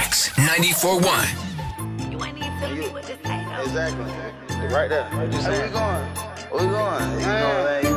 Wax 94.1. You ain't even telling me what to say, though. Exactly. Right there. Where we going? Where we going? You know what I mean?